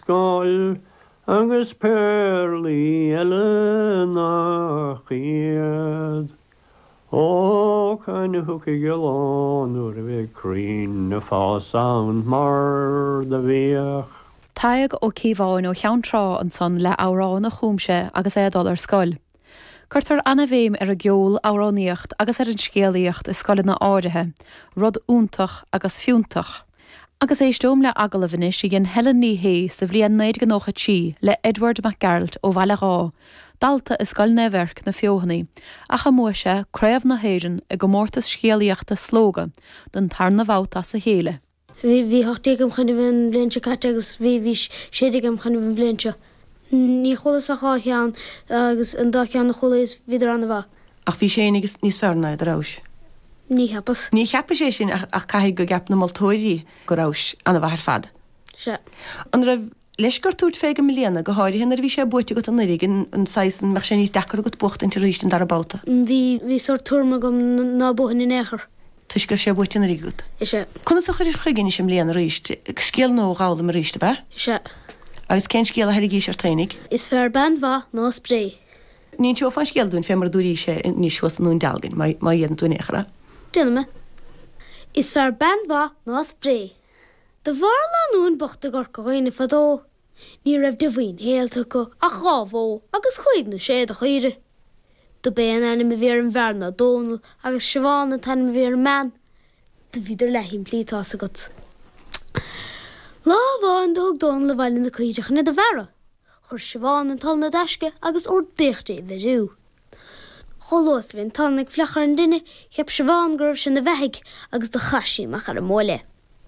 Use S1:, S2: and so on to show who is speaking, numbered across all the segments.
S1: scoil agus perlí eile nach chiad. Ó chana thuca geán nuair a bheith crín na fásáin mar de bhíoch.
S2: Taig ó cíháin ó cheantrá an son le árán na chúmse agus édal ar scoil. Curtar anna bhéim ar a geol áráníocht agus ar an scéalaíocht is scoile na áirithe, rud úntach agus fiúntach. Agus éistóm le agal a bhanis i gin Helen ní hé sa bhliain 1980 le Edward MacGaralt ó Bhaile Dalta is scoil neverc na fiohannaí, a chamuise craobh na héireann i go mórtas scéalaíochta slóga don tarna bhátá sa héile.
S3: Bhí hochtaigem chuna bhíon bliantse caite agus bhí séidigem chuna bhíon bliantse. Ní cholas a chácheán agus an dácheán na chola is viidir anna bha.
S4: Ach bhí sé níos fearna a rás.
S3: Ní cheappas.
S4: Ní cheappa sé sin ach caiigh go gap na maltóirí go rás anna bhar fad.
S3: Se.
S4: An raibh leis gur túirt féige milliana go háirí hinnar bhí sé buite go an nuigin an 6 mar sé níos dechar go bucht an ríist dar a báta.
S3: Bhí sort turma gom ná buhan in éair.
S4: Tuis gur sé buite na rígút.
S3: Ise.
S4: Conna sa chuir chuigin sem léana ríist, scéal nó gála mar ríiste be?
S3: Ise.
S4: Agus cén scéal a heigí ar tainig?
S3: Is fear ban bha ná spré.
S4: Nín teo fan scéalún fé mar dúí sé níos was nún dalgin, má dhéan tú échara.
S3: Duna me. Is fear ban bha ná spré. De bharla nún bochta gur goine fadó. Ní raibh de bhín héalta go a chábhó agus chuig na sé a chuire. De béan anna a bhíar an bhena dónal agus seháin an tan bhíar an man. De bhíidir lehín plítá a got. Lá bháin dóg dónal le bhailin na chuideach na de bhera. Chur seháin an tal na deisce agus or dichté bhirú. Cholós bhín talnig flechar an duine cheap seháin gribh sin na bheigh agus de chaisií mar ar a móile.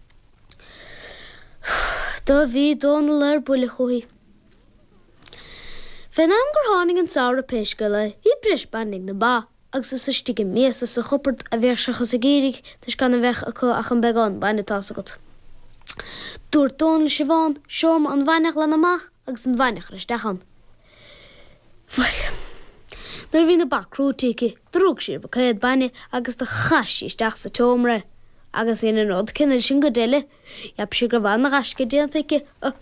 S3: Da bhí dónal ar bula chuí. Fein am gur hánig an saoir a péisgile, hí bris banning na ba, agus is istigh méasa sa chopart a bhéirseachas a géirigh tus gan a bheith acu ach an beagán bainna tásagat. Dúir dónal seháin seom an bhainech le amach agus an bhainech leis dechan. Bhail, nar bhí na bacrútíci, drúg siar ba chéad baine agus de chaisí isteach sa tómra. Agus in an od cinnil sin go déile, iab si gur bhain na gasce déantaige.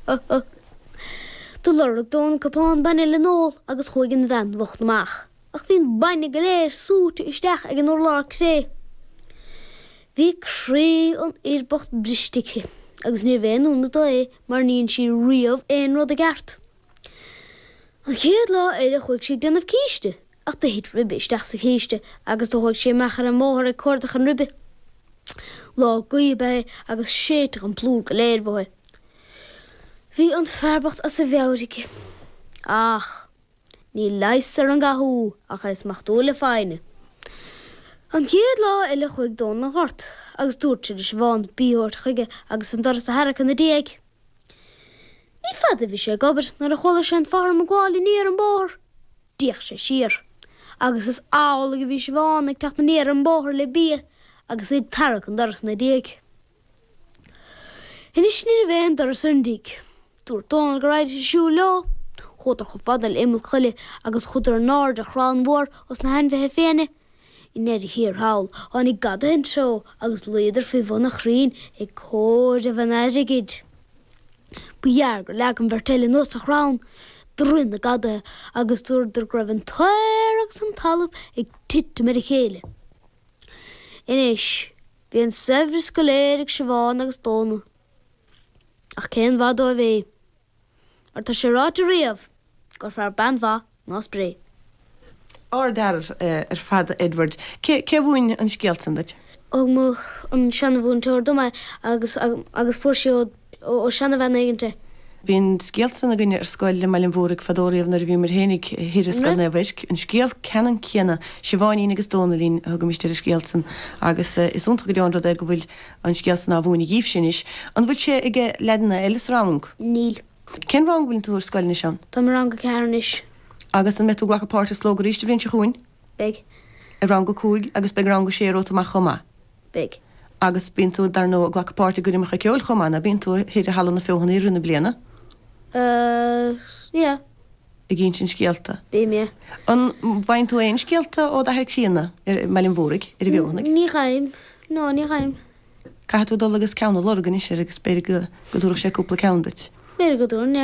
S3: Do lorach dón capán baine le nóil agus chuigin bhean bhacht amach. Ach bhín baine go léir súta isteach ag an orlách sé. Bhí cré an éirbocht bristice, agus ní bhéanún na dó mar níon si riamh éon rud a gceart. An chéad lá éile chuig si denmh cíiste, ach de hit ribbe isteach sa cíiste agus do chuig sé mechar an móthir a cuardach an ribbe. Lá gaoibé agus séiteach an plúr go léir bhói. Bhí an fearbacht as sa bheabhrice. Ach, ní leisar an gathú ach is machtúla fáine. An chéad lá eile chuig dón na ghart, agus dúirt is bháin bíort chuige agus an doras a harach an na déag. Ní fada bhí sé gobar nar a chola sé an farm a gháil níar an bóthir. Díoch sé siar, agus is ála go bhí sé bháin ag teach na níar an bóthir le bí, agus ag tarach an doras na déag. Inis ní a bhéin doras ar an díg. Dúir dónal go raid siú lá, chutar chu fadal imil chuile agus chutar an náir de chrán mór os na henmhethe féine. I neidir hir hawl, hánig gada an tro agus léidir fi bhna chrín ag cóir a bhanaisigid. Bíargur leag an bhartile nos a chrán, drin na gada agus dúidir gribh an tair agus an talab ag titte med a chéile. Inis, bhí an sefris go léir ag seháin agus dónal. Ach cén bhá dó a bhé. Ar tá sé ráit a riamh, gur fear ban bhá ná spré.
S4: Dar ar fad Edward, ce bhúin an scéaltan dait?
S3: Og mo an seanna bhún teir doma agus fuair sé ó seanna bheith éigeante.
S4: Bhín scéaltan a gine ar scoil le meilin bhúric fadóíomh nar bhí mar hénig hir scoil na bhaisc, an scéal cean céanna sibháin agus dónalín thugam isteir scéaltan agus is únta go deán rud go bhfuil an scéaltan á bhúna díobh sin is. An bhfuil sé ige ledanna eiles rang?
S3: Níl.
S4: Cén rang bhfuil tú ar scoil na sean?
S3: Tá mar rang go cearnis.
S4: Agus an metú ghlacha páirte slóga ríiste bhíonn se chuin?
S3: Big.
S4: A rang go cúig agus be rang go sé ótamach chomá?
S3: Big.
S4: Agus bíon tú dar nó ghlacha páirte gurimach ceol chomá na bíon tú hir a hallan na fiohanna runna bliana?
S3: Yeah.
S4: I gén sin scéalta?
S3: Bí mé.
S4: An bhain tú éon scéalta ó heag sína meilin bhúric ar bhiohannig?
S3: Ní chaim. No, ní chaim.
S4: Caitú dul agus ceanna lorgan is agus beidir go dúra sé cúpla ceandait?
S3: Beidir go dúr,